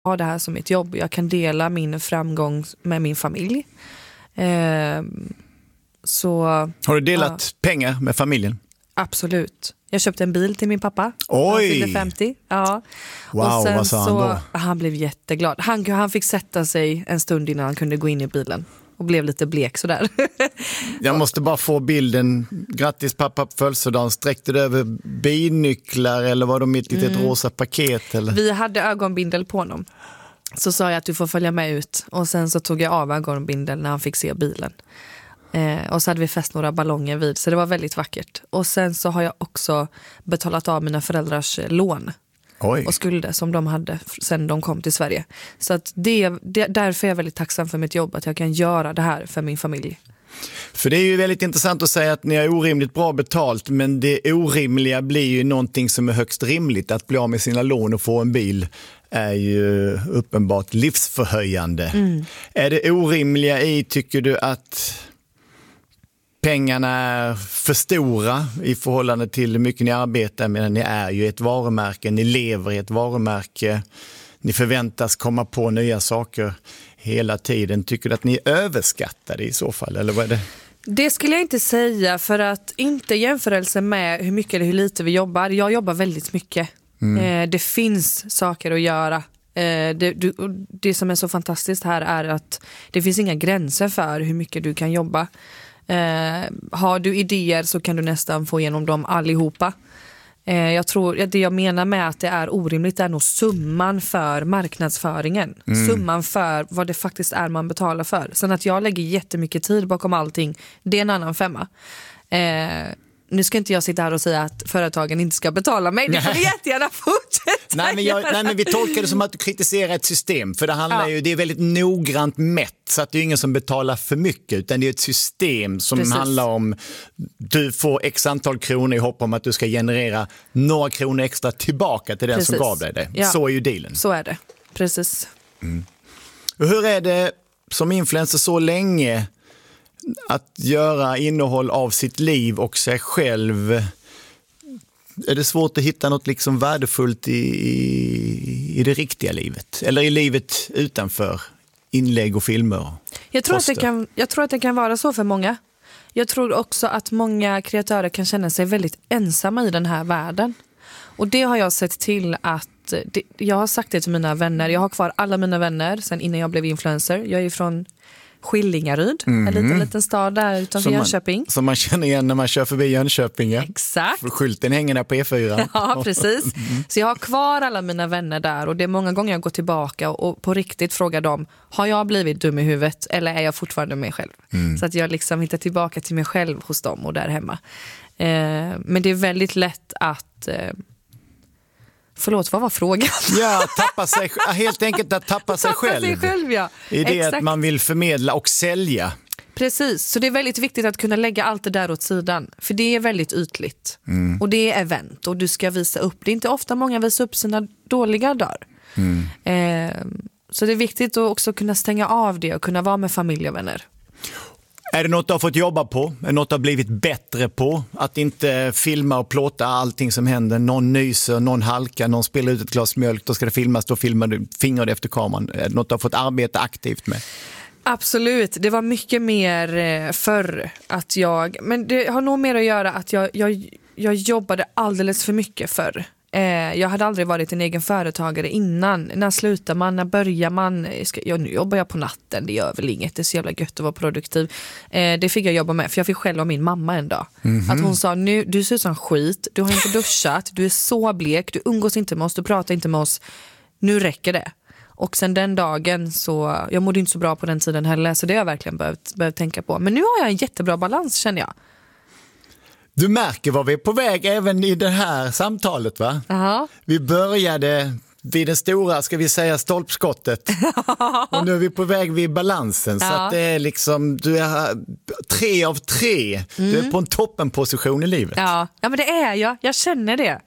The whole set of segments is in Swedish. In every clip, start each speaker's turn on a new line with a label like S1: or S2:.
S1: har det här som mitt jobb. Jag kan dela min framgång med min familj. Så,
S2: har du delat pengar med familjen?
S1: Absolut. Jag köpte en bil till min pappa.
S2: Oj!
S1: Han fyllde 50. Ja.
S2: Wow,
S1: och sen
S2: vad sa han då?
S1: Han blev jätteglad. Han fick sätta sig en stund innan han kunde gå in i bilen. Och blev lite blek sådär.
S2: Jag måste bara få bilden. Grattis pappa på födelsedagen. Sträckte du över bilnycklar eller var de ett litet rosa paket? Eller?
S1: Vi hade ögonbindel på honom. Så sa jag att du får följa med ut. Och sen så tog jag av ögonbindeln när han fick se bilen. Och så hade vi fäst några ballonger vid. Så det var väldigt vackert. Och sen så har jag också betalat av mina föräldrars lån.
S2: Oj.
S1: Och skulder som de hade sen de kom till Sverige. Så att därför är jag väldigt tacksam för mitt jobb. Att jag kan göra det här för min familj.
S2: För det är ju väldigt intressant att säga att ni har orimligt bra betalt, men det orimliga blir ju någonting som är högst rimligt. Att bli av med sina lån och få en bil är ju uppenbart livsförhöjande. Är det orimliga i, tycker du, att pengarna är för stora i förhållande till hur mycket ni arbetar med? Ni är ju ett varumärke, ni lever i ett varumärke, ni förväntas komma på nya saker hela tiden. Tycker du att ni är överskattade i så fall, eller vad är det?
S1: Det skulle jag inte säga, för att inte jämförelse med hur mycket eller hur lite vi jobbar. Jag jobbar väldigt mycket. Det finns saker att göra. Det som är så fantastiskt här är att det finns inga gränser för hur mycket du kan jobba. Har du idéer så kan du nästan få igenom dem allihopa. Jag tror det jag menar med att det är orimligt är nog summan för marknadsföringen. Summan för vad det faktiskt är man betalar för. Sen att jag lägger jättemycket tid bakom allting, det är en annan femma. Nu ska inte jag sitta här och säga att företagen inte ska betala mig. Det får du jättegärna fortsätta.
S2: Nej, men vi tolkar det som att du kritiserar ett system. För det handlar ju, det är väldigt noggrant mätt. Så att det är ingen som betalar för mycket. Utan det är ett system som handlar om du får x antal kronor i hopp om att du ska generera några kronor extra tillbaka till den som gav dig det. Ja. Så är ju dealen.
S1: Så är det, precis.
S2: Och hur är det som influencer så länge att göra innehåll av sitt liv och sig själv? Är det svårt att hitta något liksom värdefullt i det riktiga livet? Eller i livet utanför inlägg och filmer? Jag tror
S1: att det kan vara så för många. Jag tror också att många kreatörer kan känna sig väldigt ensamma i den här världen. Och det har jag sett till att jag har sagt det till mina vänner. Jag har kvar alla mina vänner sen innan jag blev influencer. Jag är från Skillingaryd, en liten stad där utanför Jönköping.
S2: Som man känner igen när man kör förbi Jönköping. Ja.
S1: Exakt.
S2: Skylten hänger där på E4.
S1: Ja, precis. Så jag har kvar alla mina vänner där och det är många gånger jag går tillbaka och på riktigt frågar dem, har jag blivit dum i huvudet eller är jag fortfarande mig själv? Så att jag liksom hittar tillbaka till mig själv hos dem och där hemma. Men det är väldigt lätt att... Förlåt, vad var frågan?
S2: Ja, helt enkelt att tappa sig själv.
S1: Sig själv, ja.
S2: I det att man vill förmedla och sälja.
S1: Precis, så det är väldigt viktigt att kunna lägga allt det där åt sidan. För det är väldigt ytligt. Och det är event och du ska visa upp. Det är inte ofta många visar upp sina dåliga dagar. Så det är viktigt att också kunna stänga av det och kunna vara med familj och vänner.
S2: Är det något du har fått jobba på? Är det något du har blivit bättre på? Att inte filma och plåta allting som händer. Någon nyser, någon halkar, någon spelar ut ett glas mjölk. Då ska det filmas, då filmar du, fingrar du efter kameran. Är det något du har fått arbeta aktivt med? Absolut,
S1: det var mycket mer förr att men det har nog mer att göra att jag jobbade alldeles för mycket förr. Jag hade aldrig varit en egen företagare innan. När slutar man? När börjar man? Nu jobbar jag på natten. Det gör väl inget. Det är så jävla gött att vara produktiv. Det fick jag jobba med. För jag fick själv av min mamma en dag. Att hon sa, nu, du ser ut som skit. Du har inte duschat. Du är så blek. Du umgås inte med oss. Du pratar inte med oss. Nu räcker det. Och sen den dagen så... Jag mådde inte så bra på den tiden heller. Så det har jag verkligen behövt tänka på. Men nu har jag en jättebra balans, känner jag.
S2: Du märker var vi är på väg även i det här samtalet, va?
S1: Aha.
S2: Vi började vid det stora, ska vi säga, stolpskottet. Och nu är vi på väg vid balansen. Så att det är liksom, du är 3 av 3. Du är på en toppenposition i livet.
S1: Ja, men det är jag. Jag känner det.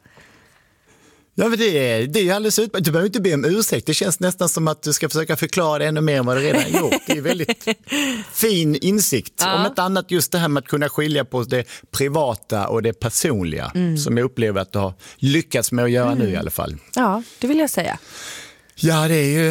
S2: Ja, men det är alldeles utmärkt. Du behöver inte be om ursäkt. Det känns nästan som att du ska försöka förklara det ännu mer än vad du redan gjort. Det är väldigt fin insikt. Ja. Om ett annat just det här med att kunna skilja på det privata och det personliga. Som jag upplever att du har lyckats med att göra nu i alla fall.
S1: Ja, det vill jag säga.
S2: Ja, det är ju